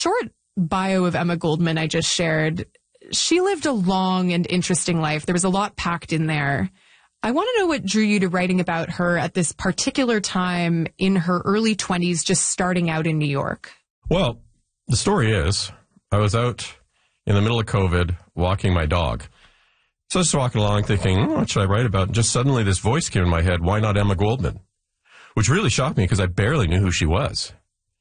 short bio of Emma Goldman I just shared, she lived a long and interesting life. There was a lot packed in there. I want to know what drew you to writing about her at this particular time in her early 20s, just starting out in New York. Well, the story is, I was out in the middle of COVID walking my dog. So I was just walking along thinking, what should I write about? And just suddenly this voice came in my head, why not Emma Goldman? Which really shocked me because I barely knew who she was.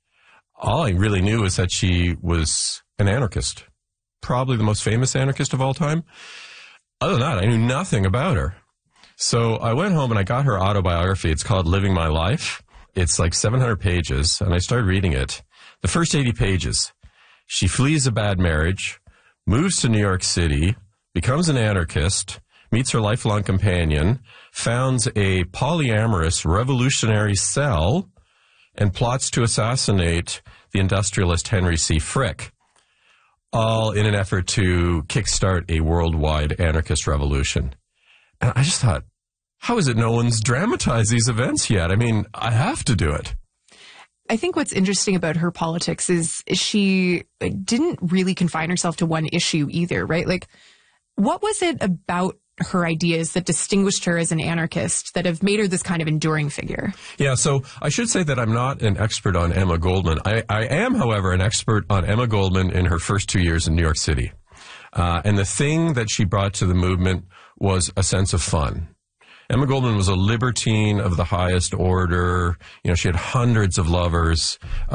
All I really knew is that she was an anarchist, probably the most famous anarchist of all time. Other than that, I knew nothing about her. So I went home and I got her autobiography. It's called Living My Life. It's like 700 pages, and I started reading it. The first 80 pages, she flees a bad marriage, moves to New York City, becomes an anarchist, meets her lifelong companion, founds a polyamorous revolutionary cell, and plots to assassinate the industrialist Henry C. Frick, all in an effort to kickstart a worldwide anarchist revolution. And I just thought, how is it no one's dramatized these events yet? I mean, I have to do it. I think what's interesting about her politics is she didn't really confine herself to one issue either, right? Like, what was it about her ideas that distinguished her as an anarchist that have made her this kind of enduring figure? Yeah, so I should say that I'm not an expert on Emma Goldman. I am, however, an expert on Emma Goldman in her first 2 years in New York City. And the thing that she brought to the movement was a sense of fun. Emma Goldman was a libertine of the highest order. You know, she had hundreds of lovers.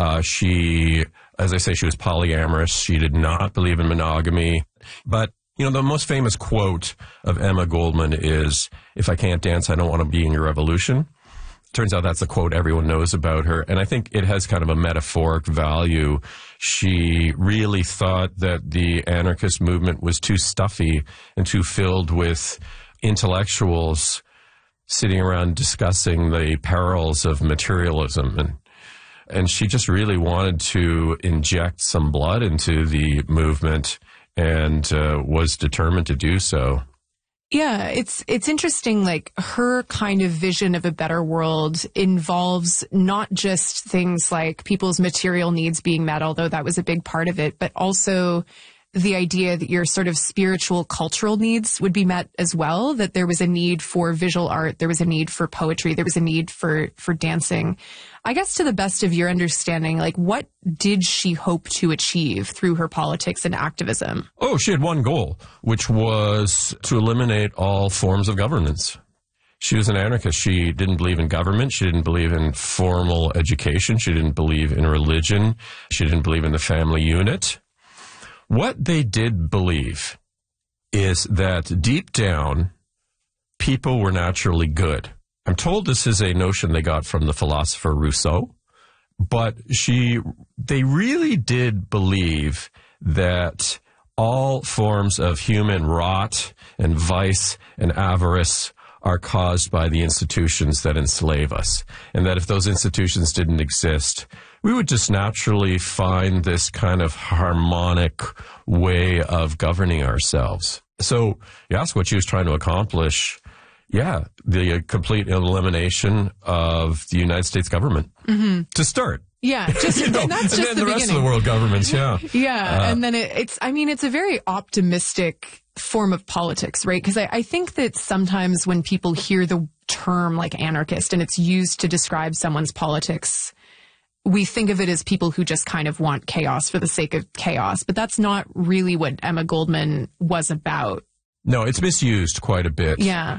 She, as I say, she was polyamorous. She did not believe in monogamy. But, you know, the most famous quote of Emma Goldman is, "If I can't dance, I don't want to be in your revolution." Turns out that's a quote everyone knows about her. And I think it has kind of a metaphoric value. She really thought that the anarchist movement was too stuffy and too filled with intellectuals sitting around discussing the perils of materialism. And she just really wanted to inject some blood into the movement and was determined to do so. Yeah, it's interesting, like, her kind of vision of a better world involves not just things like people's material needs being met, although that was a big part of it, but also the idea that your sort of spiritual, cultural needs would be met as well, that there was a need for visual art, there was a need for poetry, there was a need for dancing. I guess to the best of your understanding, like, what did she hope to achieve through her politics and activism? Oh, she had one goal, which was to eliminate all forms of governance. She was an anarchist. She didn't believe in government. She didn't believe in formal education. She didn't believe in religion. She didn't believe in the family unit. What they did believe is that deep down, people were naturally good. I'm told this is a notion they got from the philosopher Rousseau, but they really did believe that all forms of human rot and vice and avarice are caused by the institutions that enslave us, and that if those institutions didn't exist, we would just naturally find this kind of harmonic way of governing ourselves. So you ask what she was trying to accomplish. Yeah, the complete elimination of the United States government to start. Yeah, just, and that's just the rest of the world governments, yeah. Yeah, and then it's a very optimistic form of politics, right? Because I think that sometimes when people hear the term like anarchist and it's used to describe someone's politics, we think of it as people who just kind of want chaos for the sake of chaos, but that's not really what Emma Goldman was about. No, it's misused quite a bit. Yeah.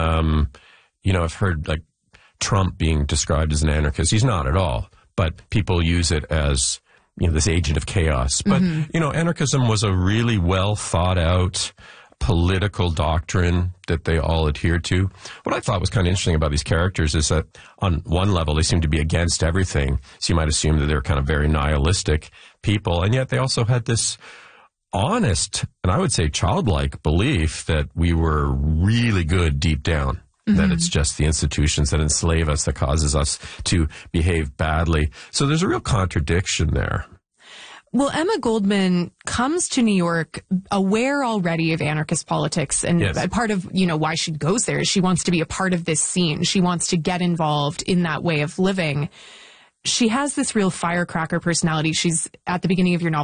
You know, I've heard like Trump being described as an anarchist. He's not at all, but people use it as, you know, this agent of chaos. But, you know, anarchism was a really well thought out political doctrine that they all adhered to. What I thought was kind of interesting about these characters is that on one level, they seem to be against everything. So you might assume that they're kind of very nihilistic people. And yet they also had this honest, and I would say childlike belief that we were really good deep down. That it's just the institutions that enslave us that causes us to behave badly. So there's a real contradiction there. Well, Emma Goldman comes to New York aware already of anarchist politics, and part of, you know, why she goes there is she wants to be a part of this scene. She wants to get involved in that way of living. she has this real firecracker personality. She's at the beginning of your novel.